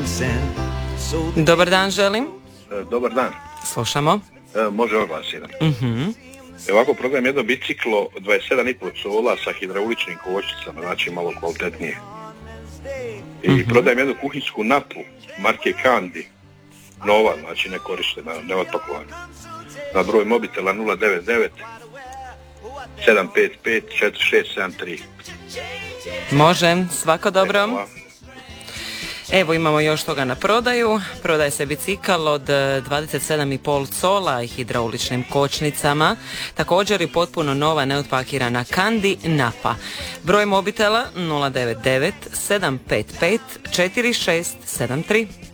Dobar dan, želim. Dobar dan. Slušamo. Može oglas jedan. Ovako prodajem jedno biciklo 27,5 cola sa hidrauličnim kočnicama, znači malo kvalitetnije. I prodajem jednu kuhinsku napu marke Kandi, nova, znači ne korištena, neotpakovana. Na broj mobitela 099 755 4673. Može, svako dobro. Hvala. Evo imamo još toga na prodaju. Prodaje se bicikl od 27,5 cola i hidrauličnim kočnicama. Također i potpuno nova neotpakirana Kandi Napa. Broj mobitela 099 755 4673.